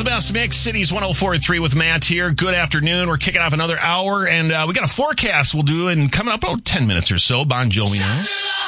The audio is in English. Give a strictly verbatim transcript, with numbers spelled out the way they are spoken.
the best mix. Cities one oh four point three with Matt here. Good afternoon. We're kicking off another hour, and uh, we got a forecast we'll do in coming up about ten minutes or so. Bon Jovi now.